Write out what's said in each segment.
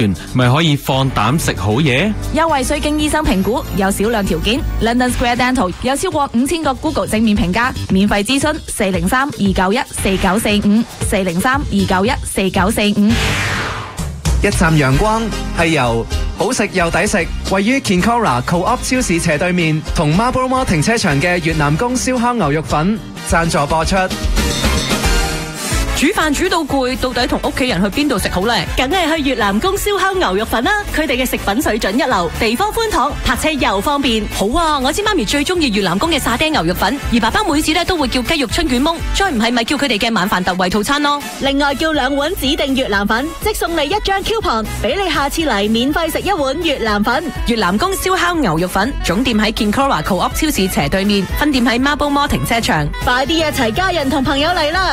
完，咪可以放膽食好嘢。 優惠需經醫生評估，有少量條件。London Square Dental 有超過5000個 Google 正面評價，免費諮詢403-291-4945，403-291-4945。 一站陽光係由好食又抵食，位於 Kincora Co-op 超市斜對面同 Marlborough Mall 停車場嘅越南宮燒烤牛肉粉贊助播出。 煮飯煮到攰，到底同屋企人去邊度食好呢？ 梗係去越南宮燒烤牛肉粉啦！佢哋嘅食品水準一流，地方寬敞，泊車又方便。 好啊！我知媽咪最中意越南宮嘅沙爹牛肉粉，而爸爸每次都會叫雞肉春卷檬，再唔係咪叫佢哋嘅晚飯特惠套餐咯。 另外叫2碗指定越南粉，即送你1張 coupon， 俾你下次嚟免費食1碗越南粉。 越南宮燒烤牛肉粉總店喺 Kincora Co-op 超市斜對面，分店喺 Marlborough Mall 停車場。 快啲一齊家人同朋友嚟啦！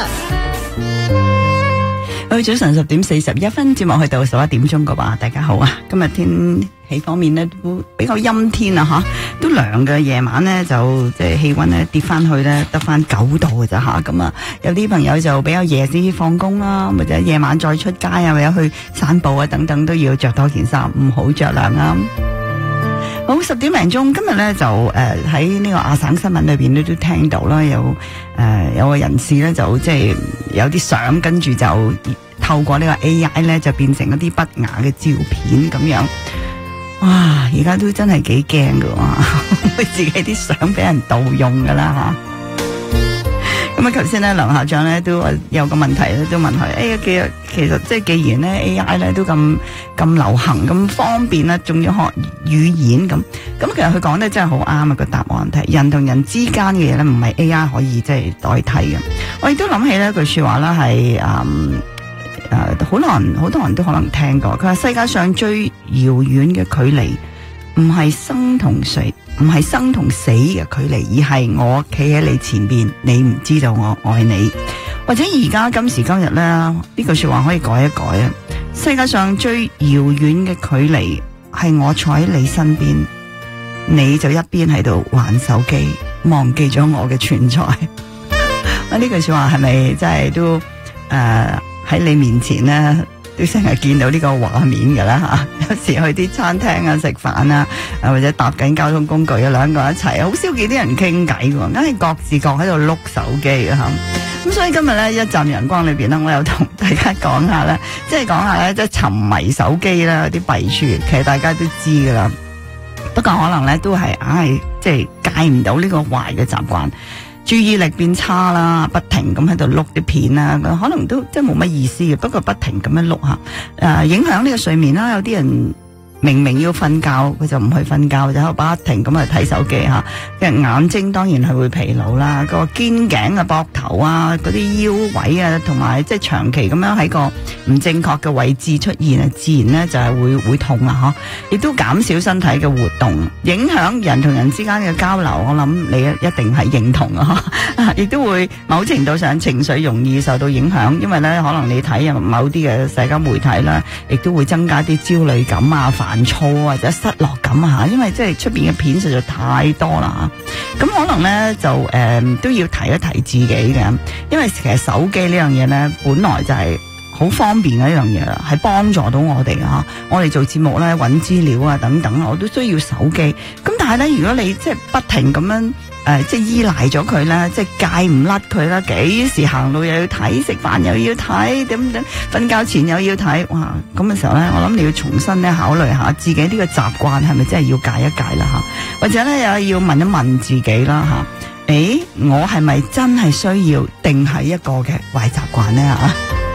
早晨10點41分，節目去到11點鐘嘅話，大家好啊！今日天氣方面呢都比較陰天啊，吓都涼嘅，夜晚呢就即係氣溫呢跌翻去呢得翻9度嘅咋吓，咁啊有啲朋友就比較夜啲放工啦，或者夜晚再出街啊，或者去散步啊等等，都要着多件衫，唔好着涼啊！好，10點零鐘，今日咧就喺呢個亞省新聞裏邊都聽到啦，有個人士咧就即係有啲相，跟住就透過呢個 AI 咧就變成一啲不雅嘅照片咁樣。哇！而家都真係幾驚噶，自己啲相俾人盜用噶啦吓。咁啊，頭先咧梁校長咧都有個問題咧，都問佢，其實即係既然咧 AI 咧都咁流行咁方便啦，仲要學語言咁其實佢講得真係好啱啊，個答案係人同人之間嘅嘢咧，唔係 AI 可以即係代替嘅。我亦都諗起呢句說話啦，係好多人都可能聽過。佢話世界上最遙遠嘅距離唔係生同死嘅距離，而係我企喺你前邊，你唔知道我愛你。或者而家今時今日咧，呢句說話可以改一改啊！世界上最遙遠嘅距離係我坐喺你身邊，你就一邊喺度玩手機，忘記咗我嘅存在。呢句說話係咪真係都喺你面前呢？都成日見到呢個畫面噶啦吓，有時去啲餐廳啊食飯啊，或者搭緊交通工具啊，兩個人一齊，好少見啲人傾偈噶，梗係各自各喺度碌手機啊吓。咁所以今日咧一站陽光裏邊咧，我又同大家講下咧，即係沉迷手機啦啲弊處，其實大家都知噶啦。不過可能咧都係即係戒唔到呢個壞嘅習慣。注意力變差啦，不停咁喺度碌啲片啦，可能都即係冇乜意思嘅。不過不停咁樣碌下，影響呢個睡眠啦。有啲人明明要瞓覺，佢就唔去瞓覺，就喺度不停咁去睇手機吓。嘅眼睛當然係會疲勞啦，個肩頸啊、膊頭啊、嗰啲腰位啊，同埋即係長期咁樣喺個唔正確嘅位置出現啊，自然咧就係會痛啊，亦都減少身體嘅活動，影響人同人之間嘅交流。我諗你一定係認同啊，亦都會某程度上情緒容易受到影響，因為咧可能你睇某啲嘅社交媒體啦，亦都會增加啲焦慮感啊、煩躁或者失落感啊，因為即係出邊嘅片實在太多啦。咁可能咧就都要提一提自己嘅，因為其實手機呢樣嘢咧本來就係好方便嘅一樣嘢啦，係幫助到我哋啊！我哋做節目咧揾資料啊等等，我都需要手機。咁但係咧，如果你即係不停咁樣即係依賴咗佢咧，即係戒唔甩佢啦，幾時行路又要睇，食飯又要睇，點瞓覺前又要睇，哇！咁嘅時候咧，我諗你要重新咧考慮下自己呢個習慣係咪真係要戒一戒啦吓，或者咧又要問一問自己啦吓，我係咪真係需要定係一個嘅壞習慣咧吓？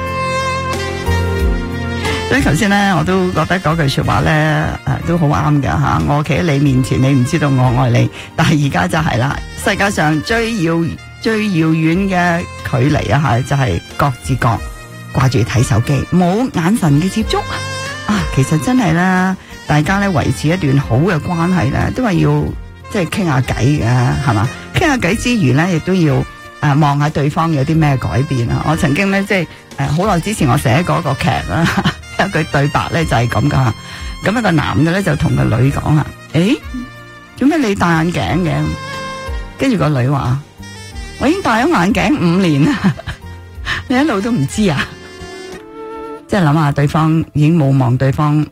所以頭先咧，我都覺得嗰句說話咧，都好啱㗎吓。我企喺你面前，你唔知道我愛你，但係而家就係啦，世界上最遙遠嘅距離啊吓，就係各自各掛住睇手機，冇眼神嘅接觸啊。其實真係咧，大家咧維持一段好嘅關係咧，都係要即係傾下偈嘅，係嘛？傾下偈之餘咧，亦都要望下對方有啲咩改變啊。我曾經咧即係好耐之前我寫過一個劇啦。有句對白咧就係咁噶，咁一個男嘅咧就同個女講啊，做咩你戴眼鏡嘅？跟住個女話：我已經戴咗眼鏡5年啦，你一路都唔知啊！即係諗下對方已經冇望對方